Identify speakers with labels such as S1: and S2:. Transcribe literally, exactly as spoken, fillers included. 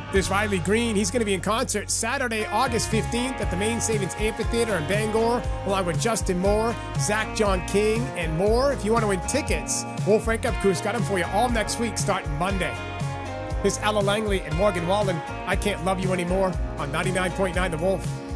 S1: There's Riley Green. He's going to be in concert Saturday, August fifteenth at the Main Savings Amphitheater in Bangor, along with Justin Moore, Zach John King, and more. If you want to win tickets, Wolf Wake Up Crew's got them for you all next week starting Monday. This is Ella Langley and Morgan Wallen. I Can't Love You Anymore on ninety-nine point nine The Wolf.